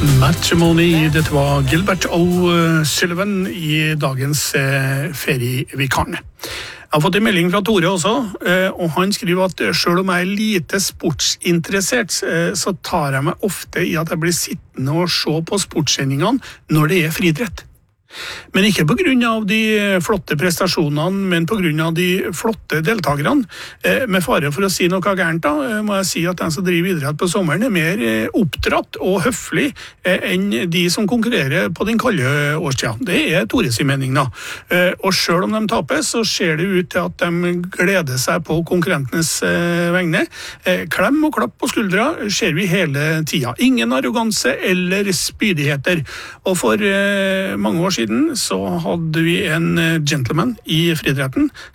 Matrimony, dette var Gilbert O'Sullivan i dagens ferievikaren. Jeg har fått en melding fra Tore også, og han skriver at selv om jeg lite sportsinteressert, så tar jeg meg ofte i at jeg blir sittende og se på sportssendingene når det er friidrett. Men ikke på grunn av de flotte prestasjonene, men på grunn av de flotte deltakerne. Med fare for å si noe gærent da, må jeg si at den som driver idrett på sommeren er mer oppdratt og høflig enn de som konkurrerer på den kalde årstiden. Det er Tores mening da. Og selv om de taper, så ser det ut til at de gleder seg på konkurrentenes vegne. Klem og klapp på skuldra ser vi hele tida. Ingen arroganse eller spydigheter. Og for mange år siden så hadde vi en gentleman i friidretten